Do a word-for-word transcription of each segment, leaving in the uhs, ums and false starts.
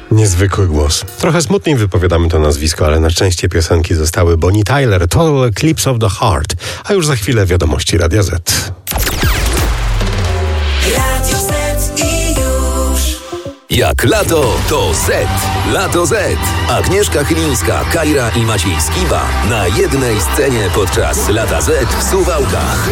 Niezwykły głos. Trochę smutniej wypowiadamy to nazwisko, ale na szczęście piosenki zostały. Bonnie Tyler, Total Eclipse of the Heart. A już za chwilę wiadomości Radia Z. Radio Z i już. Jak lato, to Z. Lato Z. Agnieszka Chylińska, Kajra i Maciej Skiba na jednej scenie podczas Lata Z w Suwałkach.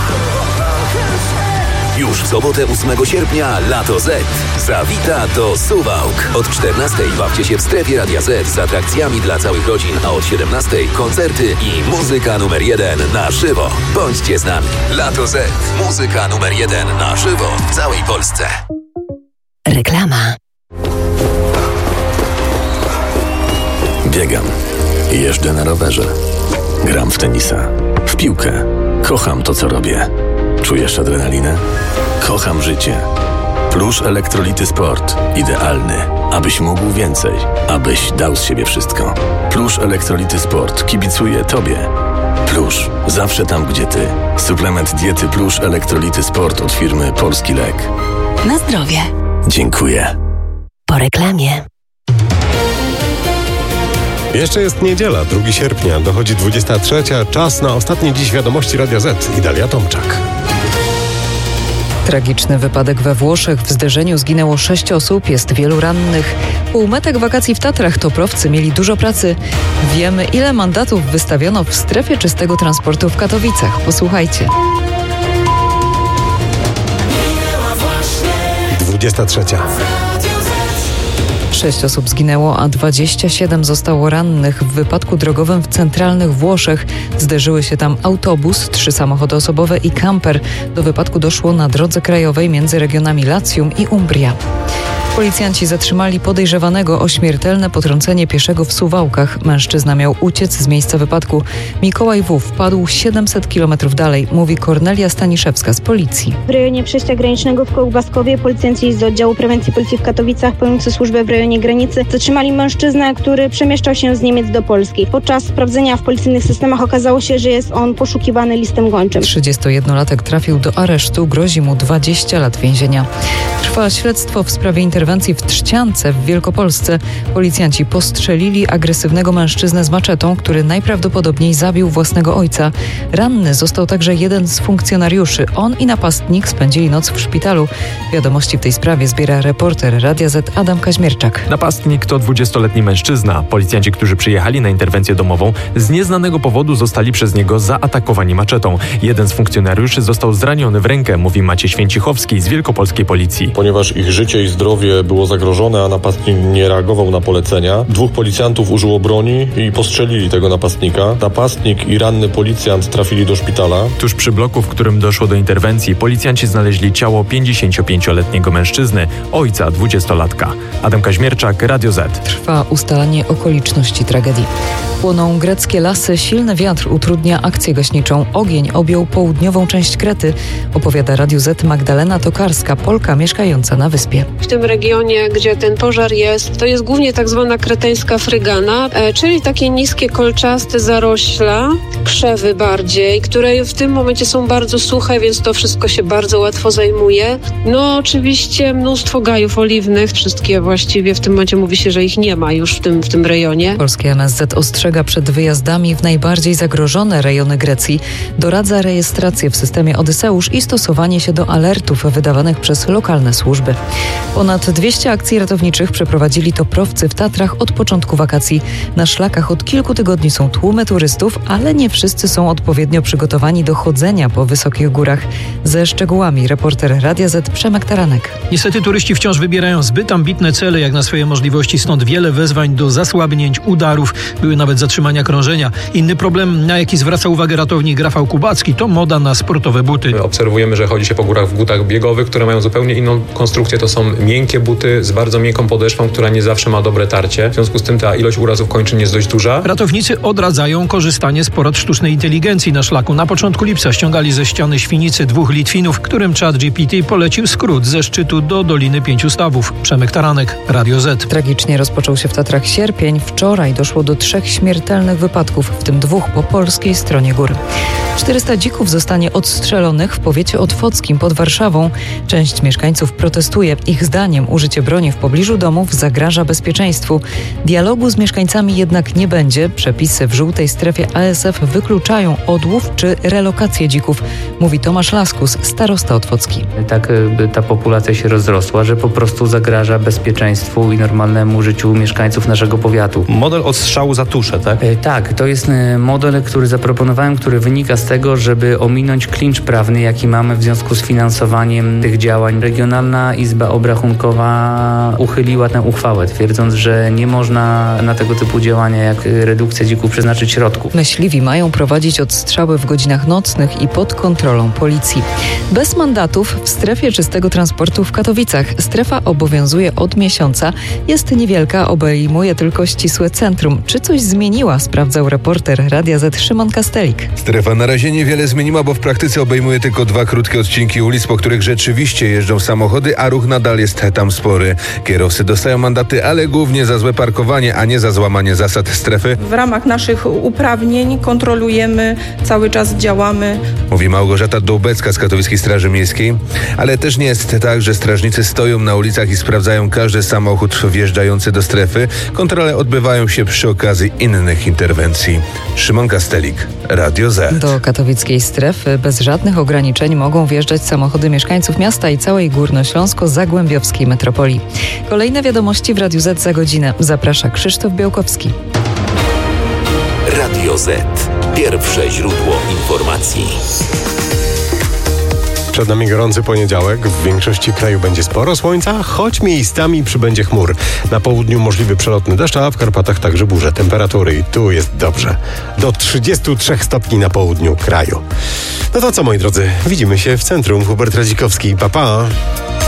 Już w sobotę ósmego sierpnia Lato Z zawita do Suwałk. Od czternastej bawcie się w strefie Radia Z z atrakcjami dla całych rodzin, a od siedemnastej koncerty i muzyka numer jeden na żywo. Bądźcie z nami. Lato Z. Muzyka numer jeden na żywo w całej Polsce. Reklama. Biegam. Jeżdżę na rowerze. Gram w tenisa. W piłkę. Kocham to, co robię. Czujesz adrenalinę? Kocham życie. Plusz Elektrolity Sport. Idealny, abyś mógł więcej. Abyś dał z siebie wszystko. Plusz Elektrolity Sport kibicuje Tobie. Plusz. Zawsze tam, gdzie Ty. Suplement diety Plusz Elektrolity Sport od firmy Polski Lek. Na zdrowie. Dziękuję. Po reklamie. Jeszcze jest niedziela, drugiego sierpnia, dochodzi dwudziesta trzecia. Czas na ostatnie dziś wiadomości Radia Z i Dalia Tomczak. Tragiczny wypadek we Włoszech. W zderzeniu zginęło sześć osób, jest wielu rannych. Półmetek wakacji w Tatrach toprowcy mieli dużo pracy. Wiemy, ile mandatów wystawiono w strefie czystego transportu w Katowicach. Posłuchajcie. dwudziesta trzecia. Sześć osób zginęło, a dwadzieścia siedem zostało rannych w wypadku drogowym w centralnych Włoszech. Zderzyły się tam autobus, trzy samochody osobowe i kamper. Do wypadku doszło na drodze krajowej między regionami Latium i Umbria. Policjanci zatrzymali podejrzewanego o śmiertelne potrącenie pieszego w Suwałkach. Mężczyzna miał uciec z miejsca wypadku. Mikołaj W. wpadł siedemset kilometrów dalej, mówi Kornelia Staniszewska z policji. W rejonie przejścia granicznego w Kołbaskowie policjanci z oddziału prewencji policji w Katowicach, pełniący służbę w rejonie granicy, zatrzymali mężczyznę, który przemieszczał się z Niemiec do Polski. Podczas sprawdzenia w policyjnych systemach okazało się, że jest on poszukiwany listem gończym. trzydziestojednolatek trafił do aresztu, grozi mu dwadzieścia lat więzienia. Trwa śledztwo w sprawie interwencji w Trzciance w Wielkopolsce. Policjanci postrzelili agresywnego mężczyznę z maczetą, który najprawdopodobniej zabił własnego ojca. Ranny został także jeden z funkcjonariuszy. On i napastnik spędzili noc w szpitalu. Wiadomości w tej sprawie zbiera reporter Radia Z Adam Kaźmierczak. Napastnik to dwudziestoletni mężczyzna. Policjanci, którzy przyjechali na interwencję domową, z nieznanego powodu zostali przez niego zaatakowani maczetą. Jeden z funkcjonariuszy został zraniony w rękę, mówi Maciej Święcichowski z wielkopolskiej policji. Ponieważ ich życie i zdrowie było zagrożone, a napastnik nie reagował na polecenia, dwóch policjantów użyło broni i postrzelili tego napastnika. Napastnik i ranny policjant trafili do szpitala. Tuż przy bloku, w którym doszło do interwencji, policjanci znaleźli ciało pięćdziesięciopięcioletniego mężczyzny, ojca dwudziestolatka. Adam Kaźmierczak, Radio Z. Trwa ustalanie okoliczności tragedii. Płoną greckie lasy, silny wiatr utrudnia akcję gaśniczą. Ogień objął południową część Krety, opowiada Radiu Z Magdalena Tokarska, Polka mieszkająca na wyspie. W tym regionie, gdzie ten pożar jest, to jest głównie tak zwana kreteńska frygana, e, czyli takie niskie, kolczaste zarośla, krzewy bardziej, które w tym momencie są bardzo suche, więc to wszystko się bardzo łatwo zajmuje. No oczywiście mnóstwo gajów oliwnych, wszystkie właściwie w tym momencie mówi się, że ich nie ma już w tym, w tym rejonie. Polskie M S Z ostrzega przed wyjazdami w najbardziej zagrożone rejony Grecji. Doradza rejestrację w systemie Odyseusz i stosowanie się do alertów wydawanych przez lokalne służby. Ponad dwieście akcji ratowniczych przeprowadzili toprowcy w Tatrach od początku wakacji. Na szlakach od kilku tygodni są tłumy turystów, ale nie wszyscy są odpowiednio przygotowani do chodzenia po wysokich górach. Ze szczegółami reporter Radia Z Przemek Taranek. Niestety turyści wciąż wybierają zbyt ambitne cele jak na swoje możliwości, stąd wiele wezwań do zasłabnięć, udarów, były nawet zatrzymania krążenia. Inny problem, na jaki zwraca uwagę ratownik Rafał Kubacki, to moda na sportowe buty. Obserwujemy, że chodzi się po górach w butach biegowych, które mają zupełnie inną konstrukcję. To są miękkie buty z bardzo miękką podeszwą, która nie zawsze ma dobre tarcie. W związku z tym ta ilość urazów kończyn jest dość duża. Ratownicy odradzają korzystanie z porad sztucznej inteligencji na szlaku. Na początku lipca ściągali ze ściany Świnicy dwóch Litwinów, którym ChatGPT polecił skrót ze szczytu do Doliny Pięciu Stawów. Przemek Taranek, Radio Z. Tragicznie rozpoczął się w Tatrach sierpień. Wczoraj doszło do trzech śmiertelnych wypadków, w tym dwóch po polskiej stronie gór. czterysta dzików zostanie odstrzelonych w powiecie otwockim pod Warszawą. Część mieszkańców protestuje. Ich zdaniem użycie broni w pobliżu domów zagraża bezpieczeństwu. Dialogu z mieszkańcami jednak nie będzie. Przepisy w żółtej strefie A S F wykluczają odłów czy relokację dzików, mówi Tomasz Laskus, starosta otwocki. Tak by ta populacja się rozrosła, że po prostu zagraża bezpieczeństwu i normalnemu życiu mieszkańców naszego powiatu. Model odstrzału za tuszę, tak? E, tak, to jest model, który zaproponowałem, który wynika z tego, żeby ominąć klincz prawny, jaki mamy w związku z finansowaniem tych działań. Regionalna Izba Obrachunkowa uchyliła tę uchwałę, twierdząc, że nie można na tego typu działania jak redukcja dzików przeznaczyć środków. Myśliwi mają prowadzić odstrzały w godzinach nocnych i pod kontrolą policji. Bez mandatów w strefie czystego transportu w Katowicach. Strefa obowiązuje od miesiąca. Jest niewielka, obejmuje tylko ścisłe centrum. Czy coś zmieniła? Sprawdzał reporter Radia Z Szymon Kastelik. Strefa na razie niewiele zmieniła, bo w praktyce obejmuje tylko dwa krótkie odcinki ulic, po których rzeczywiście jeżdżą samochody, a ruch nadal jest tam spory. Kierowcy dostają mandaty, ale głównie za złe parkowanie, a nie za złamanie zasad strefy. W ramach naszych uprawnień kontrolujemy, cały czas działamy. Mówi Małgorzata Dołbecka z Katowickiej Straży Miejskiej. Ale też nie jest tak, że strażnicy stoją na ulicach i sprawdzają każdy samochód wjeżdżający do strefy. Kontrole odbywają się przy okazji innych interwencji. Szymon Kastelik, Radio Z. Do katowickiej strefy bez żadnych ograniczeń mogą wjeżdżać samochody mieszkańców miasta i całej górnośląsko-zagłębiowskiej metropolii. Kolejne wiadomości w Radiu Z za godzinę. Zaprasza Krzysztof Białkowski. Radio Z. Pierwsze źródło informacji. Przed nami gorący poniedziałek. W większości kraju będzie sporo słońca, choć miejscami przybędzie chmur. Na południu możliwy przelotny deszcz, a w Karpatach także burze. Temperatury i tu jest dobrze. Do trzydziestu trzech stopni na południu kraju. No to co, moi drodzy? Widzimy się w centrum. Hubert Radzikowski. Pa, pa.